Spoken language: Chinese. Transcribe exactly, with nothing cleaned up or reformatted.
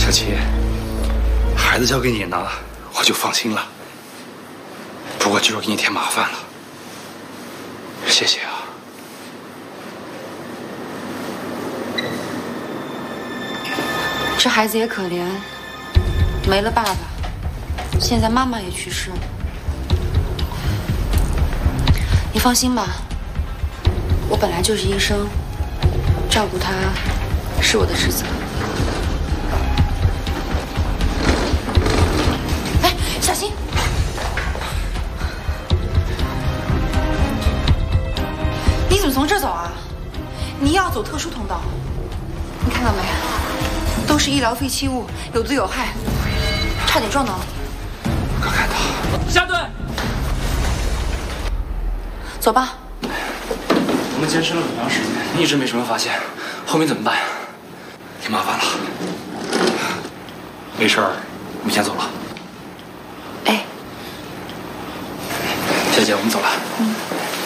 小琪，孩子交给你呢，我就放心了。不过就是给你添麻烦了，谢谢啊。 这孩子也可怜，没了爸爸，现在妈妈也去世了。你放心吧，我本来就是医生，照顾他是我的职责。哎，小心！你怎么从这走啊？你要走特殊通道，你看到没？都是医疗废弃物，有毒有害，差点撞到你。 我刚看到。 下队。 走吧。 我们监视了很长时间，一直没什么发现，后面怎么办？挺麻烦了。没事儿，我们先走了。 哎， 小姐，我们走了。 嗯。